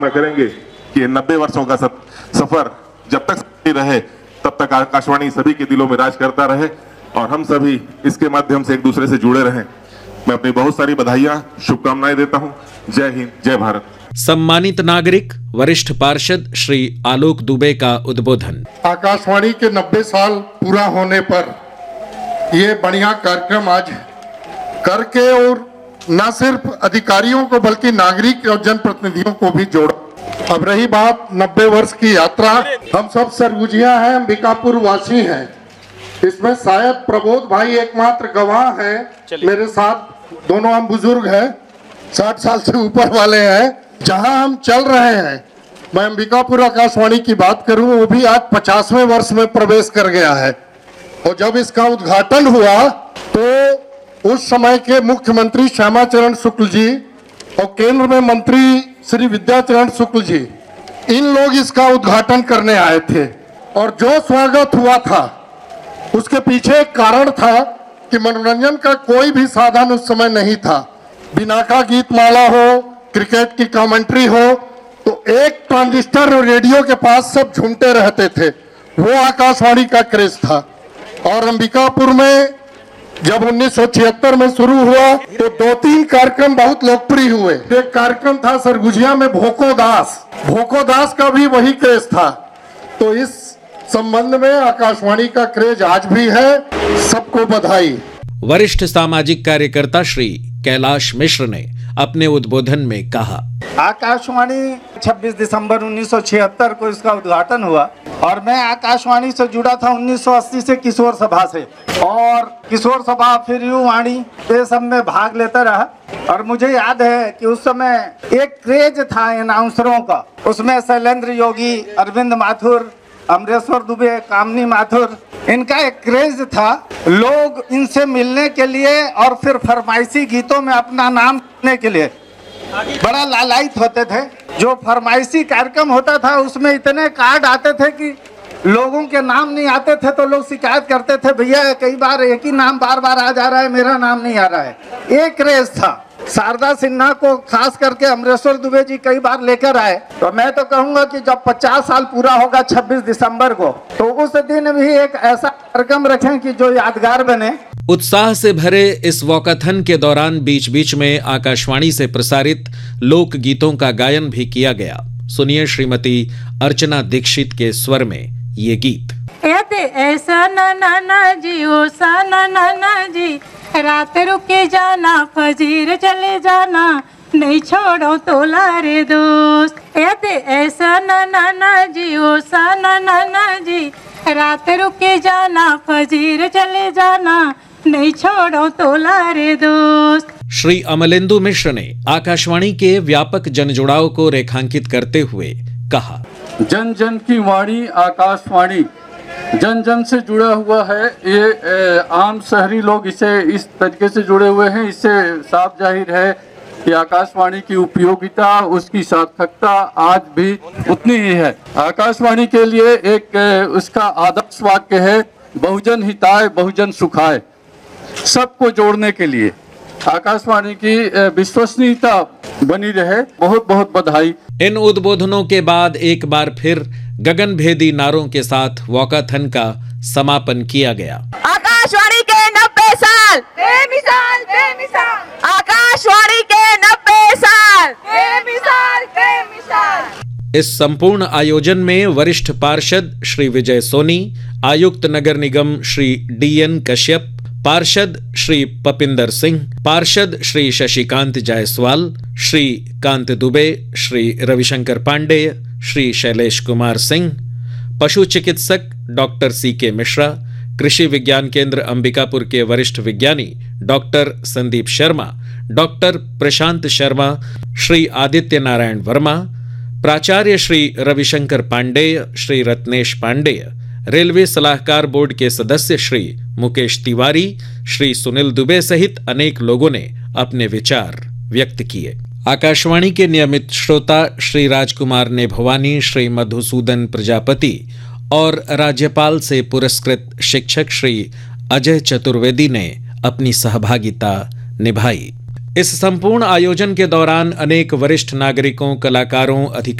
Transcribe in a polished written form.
करेंगे कि 90 वर्षों का सफर जब तक सही रहे तब तक आकाशवाणी सभी के दिलों में राज करता रहे और हम सभी इसके माध्यम से एक दूसरे से जुड़े रहें। मैं अपनी बहुत सारी बधाइयां, शुभकामनाएं देता हूं। जय हिंद, जय भारत। सम्मानित नागरिक वरिष्ठ पार्षद श्री आलोक दुबे का उद्बोधन। आकाशवाणी के 90 साल पूरा होने पर ये बढ़िया कार्यक्रम आज करके और न सिर्फ अधिकारियों को बल्कि नागरिक और जनप्रतिनिधियों को भी जोड़ा। अब रही बात 90 वर्ष की यात्रा, हम सब सरगुजिया हैं, अंबिकापुर वासी हैं। इसमें शायद प्रबोध भाई एकमात्र गवाह हैं, मेरे साथ दोनों हम बुजुर्ग हैं, 60 साल से ऊपर वाले हैं। जहां हम चल रहे हैं, मैं अंबिकापुर आकाशवाणी की बात करूं, वो भी आज 50वें वर्ष में प्रवेश कर गया है। और जब इसका उद्घाटन हुआ तो उस समय के मुख्यमंत्री श्यामा चरण शुक्ल जी और केंद्र में मंत्री श्री विद्याचरण शुक्ल जी, इन लोग इसका उद्घाटन करने आए थे। और जो स्वागत हुआ था उसके पीछे एक कारण था कि मनोरंजन का कोई भी साधन उस समय नहीं था। बिना का गीत माला हो, क्रिकेट की कमेंट्री हो, तो एक ट्रांजिस्टर और रेडियो के पास सब झूमते रहते थे। वो आकाशवाणी का क्रेज था। और अंबिकापुर में जब 1976 में शुरू हुआ तो 2-3 कार्यक्रम बहुत लोकप्रिय हुए। एक कार्यक्रम था सरगुजिया में भोको दास का भी वही क्रेज था। तो इस संबंध में आकाशवाणी का क्रेज आज भी है। सबको बधाई। वरिष्ठ सामाजिक कार्यकर्ता श्री कैलाश मिश्र ने अपने उद्बोधन में कहा, आकाशवाणी 26 दिसंबर 1976 को इसका उद्घाटन हुआ और मैं आकाशवाणी से जुड़ा था 1980 से किशोर सभा से। और किशोर सभा, फिर यूं वाणी, ये सब में भाग लेता रहा। और मुझे याद है कि उस समय एक क्रेज था अनाउंसरों का। उसमें शैलेंद्र योगी, अरविंद माथुर, अमरेश्वर दुबे, कामनी माथुर, इनका एक क्रेज था। लोग इनसे मिलने के लिए और फिर फरमाइशी गीतों में अपना नाम लिखने के लिए बड़ा लालायित होते थे। जो फरमाइशी कार्यक्रम होता था उसमें इतने कार्ड आते थे कि लोगों के नाम नहीं आते थे तो लोग शिकायत करते थे, भैया कई बार एक ही नाम बार बार आ जा रहा है, मेरा नाम नहीं आ रहा है। एक क्रेज था। शारदा सिन्हा को खास करके अमरेश्वर दुबे जी कई बार लेकर आए। तो मैं तो कहूंगा कि जब 50 साल पूरा होगा 26 दिसंबर को, तो उस दिन भी एक ऐसा कार्यक्रम रखें कि जो यादगार बने। उत्साह से भरे इस वॉकाथन के दौरान बीच बीच में आकाशवाणी से प्रसारित लोक गीतों का गायन भी किया गया। सुनिए श्रीमती अर्चना दीक्षित के स्वर में ये गीत। ऐसा ना जी, ओ सा ना जी, रात रुके जाना, फजीर चले जाना, नहीं छोड़ो तोला रे दोस्त। ऐसा ना जी, ओ सा ना जी, रात रुके जाना, फजीर चले जाना, नहीं छोड़ो तोला रे दोस्त। श्री अमलेंदु मिश्र ने आकाशवाणी के व्यापक जनजुड़ाव को रेखांकित करते हुए कहा, जन जन की वाणी आकाशवाणी जन जन से जुड़ा हुआ है। ये आम शहरी लोग इसे इस तरीके से जुड़े हुए हैं। इससे साफ जाहिर है कि आकाशवाणी की उपयोगिता, उसकी सार्थकता आज भी उतनी ही है। आकाशवाणी के लिए एक उसका आदर्श वाक्य है, बहुजन हिताय बहुजन सुखाय। सबको जोड़ने के लिए आकाशवाणी की विश्वसनीयता बनी रहे। बहुत बहुत बधाई। इन उद्बोधनों के बाद एक बार फिर गगनभेदी नारों के साथ वॉकाथन का समापन किया गया। आकाशवाणी के 90 साल, बेमिसाल बेमिसाल। आकाशवाणी के 90 साल, बेमिसाल बेमिसाल। इस संपूर्ण आयोजन में वरिष्ठ पार्षद श्री विजय सोनी, आयुक्त नगर निगम श्री DN कश्यप, पार्षद श्री पपिंदर सिंह, पार्षद श्री शशिकांत जायसवाल, श्री कांत दुबे, श्री रविशंकर पांडेय, श्री शैलेश कुमार सिंह, पशु चिकित्सक डॉक्टर CK मिश्रा, कृषि विज्ञान केंद्र अंबिकापुर के वरिष्ठ विज्ञानी डॉक्टर संदीप शर्मा, डॉक्टर प्रशांत शर्मा, श्री आदित्य नारायण वर्मा, प्राचार्य श्री रविशंकर पांडेय, श्री रत्नेश पांडेय, रेलवे सलाहकार बोर्ड के सदस्य श्री मुकेश तिवारी, श्री सुनील दुबे सहित अनेक लोगों ने अपने विचार व्यक्त किए। आकाशवाणी के नियमित श्रोता श्री राजकुमार ने भवानी, श्री मधुसूदन प्रजापति और राज्यपाल से पुरस्कृत शिक्षक श्री अजय चतुर्वेदी ने अपनी सहभागिता निभाई। इस संपूर्ण आयोजन के दौरान अनेक वरिष्ठ नागरिकों, कलाकारों, अधिकारियों